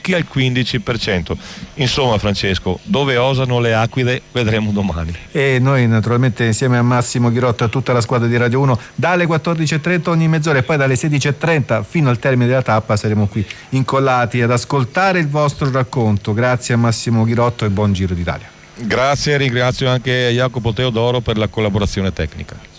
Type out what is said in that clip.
secchi al 15%. Insomma, Francesco, dove osano le aquile vedremo domani. E noi naturalmente insieme a Massimo Ghirotto e a tutta la squadra di Radio 1 dalle 14.30 ogni mezz'ora e poi dalle 16.30 fino al termine della tappa saremo qui incollati ad ascoltare il vostro racconto. Grazie a Massimo Ghirotto e buon Giro d'Italia. Grazie, ringrazio anche Jacopo Teodoro per la collaborazione tecnica.